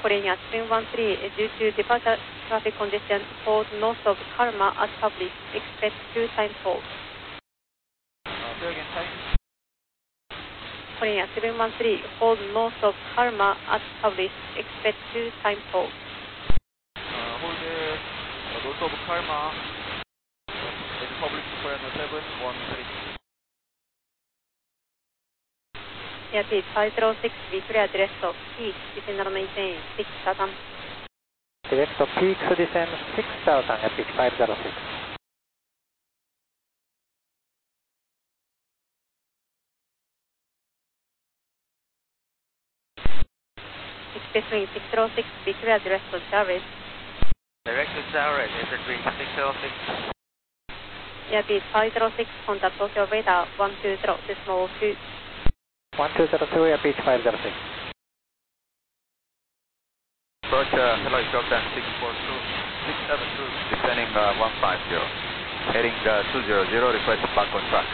Calling at Twin 13 due to departure traffic congestion, hold north of Karma as published. Expect 2 times hold. Say again, time. Calling at 713, hold north of Karma as published. Expect 2 times hold. Hold north of Karma as published for 713. Airbus 506, be clear direct to peak, descend and maintain 6,000. Direct to peak to descend 6,000, Airbus 506. Express wing 606, be clear direct to Jarvis. Direct to Jarvis, express wing 606. Airbus 506, contact Tokyo radar 120, decimal 2. 1202, Airbus 506. Approach, hello, Ethiopian 672, descending 150. Heading 200, request back on track.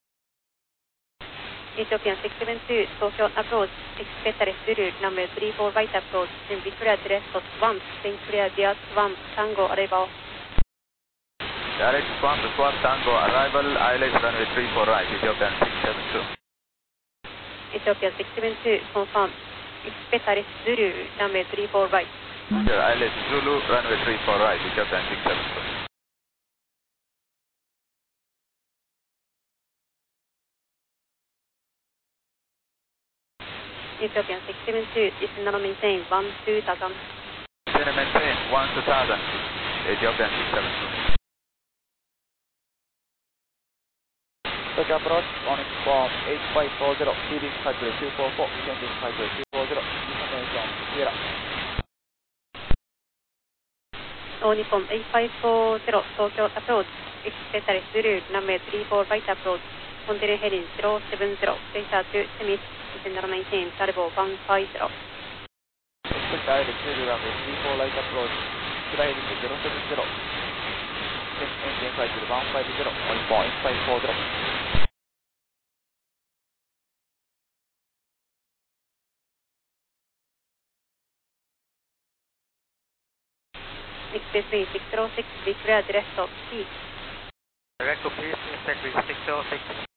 Ethiopian 672, Tokyo approach, expect Zulu, number 34 right approach, then be clear direct to swamp, then clear via swamp, Tango arrival. Direct swamp, Tango arrival, ILS runway 34 right, Ethiopian 672. Ethiopian 672, confirm, expect Zulu, number 34 right. ILS Zulu, runway 34 right, Ethiopian 672. Ethiopian 672, descend and maintain 12,000. Descend and maintain 12,000, Ethiopian 672. Tokyo approach, on inform 8540, feeding 50244, descending 50240, information, Sierra. Nippon 8540, Tokyo approach, expect Zulu, number 34 right approach, continue heading 070, data to Semis, descend and maintain, Tarbo 150. Expect ILS Zulu, runway 34 right approach, clear heading 070, engine cycle 150, on inform 8540. Express wing 606, be clear direct to peak. Direct to peak, expect wing 606.